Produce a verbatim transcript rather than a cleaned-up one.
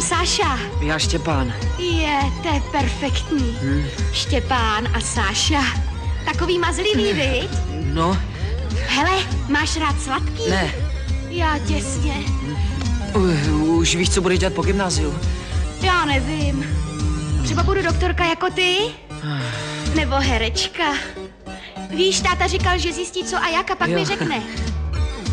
Sáša. Já Štěpán. Je, to je perfektní. Hmm. Štěpán a Sáša. Takový mazlivý, viď? No. Hele, máš rád sladký? Ne. Já těsně. Uh, už víš, co budeš dělat po gymnáziu? Já nevím. Třeba budu doktorka jako ty? Nebo herečka. Víš, táta říkal, že zjistí co a jak a pak Jo. mi řekne.